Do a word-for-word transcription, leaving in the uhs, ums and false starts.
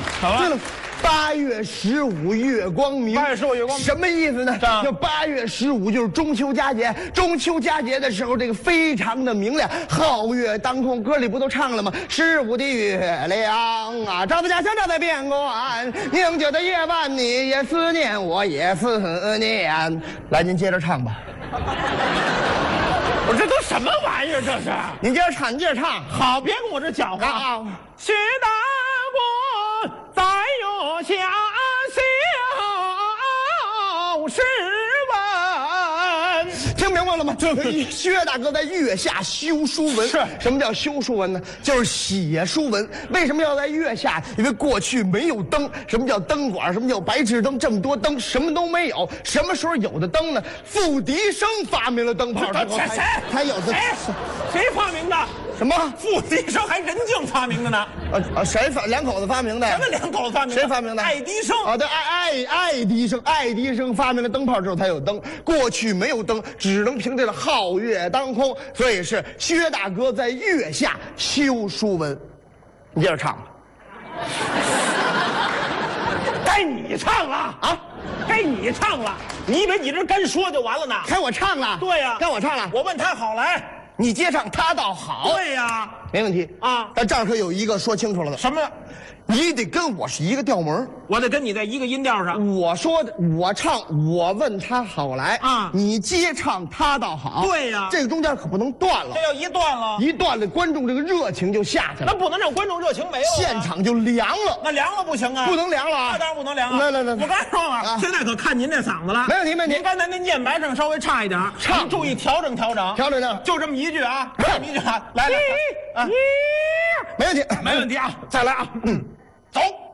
对了，八月十五月光明。 八月十五月光明什么意思呢？ 啊就八月十五就是中秋佳节。中秋佳节的时候，这个非常的明亮，皓月当空。歌里不都唱了吗？十五的月亮啊，照在家乡，照在边关。宁静的夜晚，你也思念，我也思念。来，您接着唱吧。 我这都什么玩意儿？这是？ 您接着唱，您接着唱。 好，别跟我这搅和啊！ 薛大国在月下修诗文， 听明白了吗？这薛大哥在月下修书文。 是什么叫修书文呢？就是写书文。为什么要在月下？因为过去没有灯。什么叫灯管？什么叫白炽灯？这么多灯，什么都没有。什么时候有的灯呢？傅笛声发明了灯泡之后， 谁才有的。 谁谁发明的？ 什么？ 傅笛声还任敬发明的呢？ 啊啊！谁发？两口子发明的。 什么两口子发明的？ 谁发明的？ 爱迪生啊，对，爱爱爱迪生，爱迪生发明了灯泡之后才有灯。过去没有灯，只能凭这个皓月当空，所以是薛大哥在月下修书文。你接着唱吧。 该你唱了啊！该你唱了。你以为你这干说就完了呢？ 该我唱了。 对呀， 该我唱了。 我问他好来。 你接唱，他倒好。 对呀， 没问题啊。 但这儿可有一个说清楚了的。 什么？ 你得跟我是一个调门， 我得跟你在一个音调上。 我说的，我唱，我问他好来啊， 你接唱，他倒好。 对呀， 这个中间可不能断了。 这要一断了， 一断了，观众这个热情就下去了。 那不能让观众热情没了， 现场就凉了。 那凉了不行啊， 不能凉了啊！ 那当然不能凉啊！ 来来来， 我刚才说了， 啊、 现在可看您这嗓子了。 没问题，没问题。 您刚才那念白声稍微差一点， 唱注意调整调整， 调整调整， 就这么一句啊，这么一句啊，来来，啊， 没问题， 没问题啊，再来啊，嗯，走。